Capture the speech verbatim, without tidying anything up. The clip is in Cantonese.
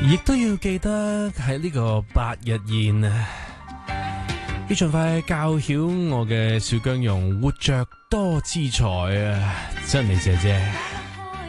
亦都要記得喺呢個八日宴啊，要盡快教曉我嘅小薑蓉活着多姿彩啊！珍妮姐姐。